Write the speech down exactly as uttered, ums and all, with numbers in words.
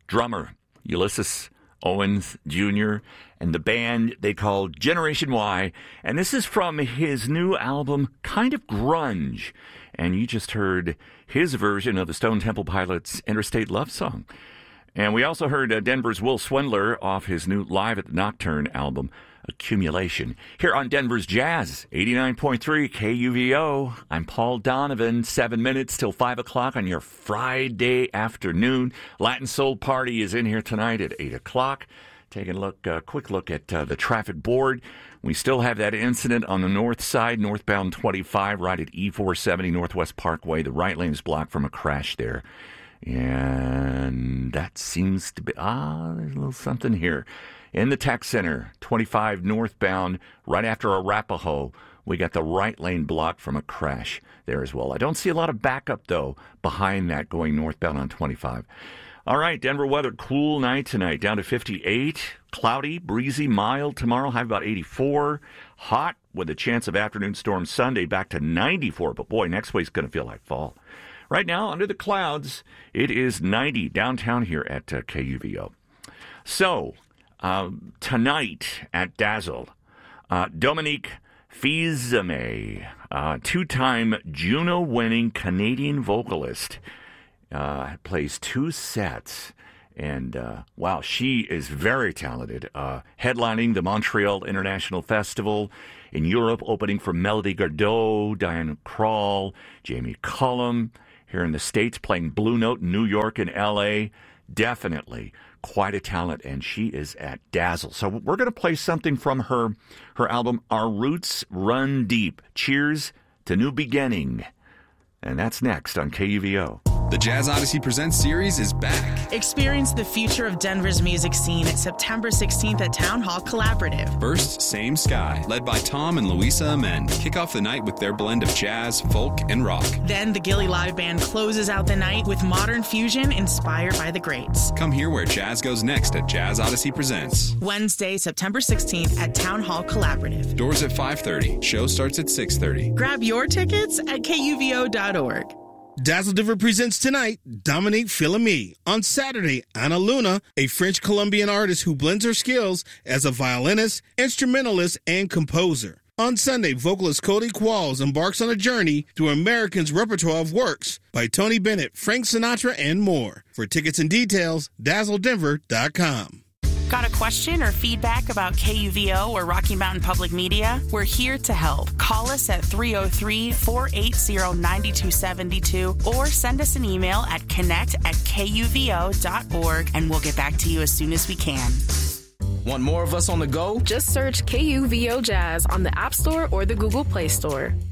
drummer Ulysses Owens Junior and the band they call Generation Y. And this is from his new album, Kind of Grunge. And you just heard his version of the Stone Temple Pilots' Interstate Love Song. And we also heard uh, Denver's Will Swindler off his new Live at the Nocturne album, Accumulation. Here on Denver's Jazz, eighty-nine point three K U V O. I'm Paul Donovan. Seven minutes till five o'clock on your Friday afternoon. Latin Soul Party is in here tonight at eight o'clock. Taking a look, uh, quick look at uh, the traffic board. We still have that incident on the north side, northbound twenty-five, right at E four seventy Northwest Parkway. The right lane is blocked from a crash there. And that seems to be, ah, there's a little something here. In the tech center, twenty-five northbound, right after Arapahoe, we got the right lane blocked from a crash there as well. I don't see a lot of backup, though, behind that going northbound on twenty-five. All right, Denver weather, cool night tonight, down to fifty-eight. Cloudy, breezy, mild tomorrow, high about eighty-four. Hot with a chance of afternoon storms Sunday, back to ninety-four. But boy, next week's going to feel like fall. Right now, under the clouds, it is ninety downtown here at uh, K U V O. So, uh, tonight at Dazzle, uh, Dominique Fils-Aimé, uh, two-time Juno-winning Canadian vocalist, uh, plays two sets. And, uh, wow, she is very talented. Uh, headlining the Montreal International Festival. In Europe, opening for Melody Gardot, Diana Krall, Jamie Cullum. Here in the States, playing Blue Note in New York and L A. Definitely quite a talent, and she is at Dazzle. So we're going to play something from her, her album, Our Roots Run Deep. Cheers to New Beginning. And that's next on K U V O. The Jazz Odyssey Presents series is back. Experience the future of Denver's music scene at September sixteenth at Town Hall Collaborative. First, Same Sky, led by Tom and Louisa Amen, kick off the night with their blend of jazz, folk, and rock. Then the Gilly Live Band closes out the night with modern fusion inspired by the greats. Come hear where jazz goes next at Jazz Odyssey Presents. Wednesday, September sixteenth at Town Hall Collaborative. Doors at five thirty. Show starts at six thirty. Grab your tickets at K U V O dot org. Dazzle Denver presents tonight Dominique Fils-Aimé. On Saturday, Ana Luna, a French-Colombian artist who blends her skills as a violinist, instrumentalist, and composer. On Sunday, vocalist Cody Qualls embarks on a journey through American's repertoire of works by Tony Bennett, Frank Sinatra, and more. For tickets and details, dazzle denver dot com. Got a question or feedback about K U V O or Rocky Mountain Public Media? We're here to help. Call us at three oh three, four eight zero, nine two seven two or send us an email at connect at K U V O dot org and we'll get back to you as soon as we can. Want more of us on the go? Just search K U V O Jazz on the App Store or the Google Play Store.